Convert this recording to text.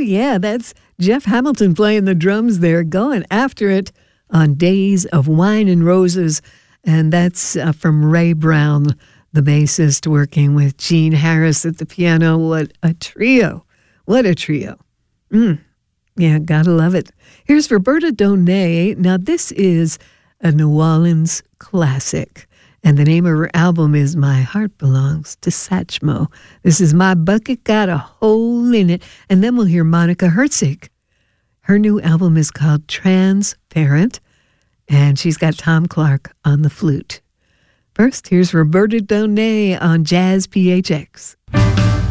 yeah, that's Jeff Hamilton playing the drums there, going after it on Days of Wine and Roses. And that's from Ray Brown, the bassist, working with Gene Harris at the piano. What a trio. What a trio. Yeah, gotta love it. Here's Roberta Donay. Now, this is a New Orleans classic. And the name of her album is My Heart Belongs to Satchmo. This is My Bucket Got a Hole in It. And then we'll hear Monica Herzig. Her new album is called Transparent. And she's got Tom Clark on the flute. First, here's Roberta Donay on Jazz PHX.